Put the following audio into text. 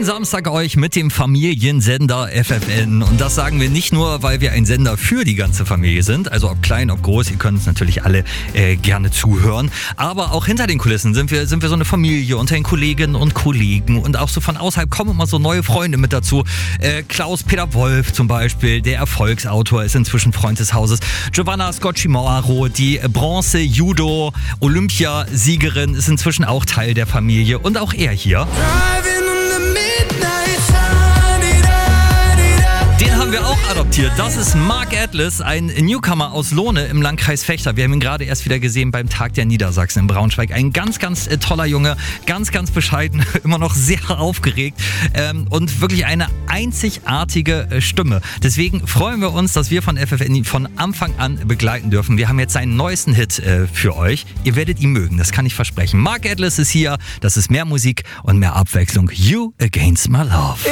jeden Samstag euch mit dem Familiensender FFN. Und das sagen wir nicht nur, weil wir ein Sender für die ganze Familie sind. Also ob klein, ob groß, ihr könnt uns natürlich alle gerne zuhören. Aber auch hinter den Kulissen sind wir so eine Familie unter den Kolleginnen und Kollegen. Und auch so von außerhalb kommen immer so neue Freunde mit dazu. Klaus-Peter Wolf zum Beispiel, der Erfolgsautor, ist inzwischen Freund des Hauses. Giovanna Scocchi-Moaro, die Bronze-Judo-Olympiasiegerin, ist inzwischen auch Teil der Familie. Und auch er hier. Den haben wir auch adoptiert. Das ist Mark Atlas, ein Newcomer aus Lohne im Landkreis Vechta. Wir haben ihn gerade erst wieder gesehen beim Tag der Niedersachsen in Braunschweig. Ein ganz, ganz toller Junge, ganz, ganz bescheiden, immer noch sehr aufgeregt und wirklich eine einzigartige Stimme. Deswegen freuen wir uns, dass wir von FFN von Anfang an begleiten dürfen. Wir haben jetzt seinen neuesten Hit für euch. Ihr werdet ihn mögen, das kann ich versprechen. Mark Atlas ist hier, das ist mehr Musik und mehr Abwechslung. You Against My Love.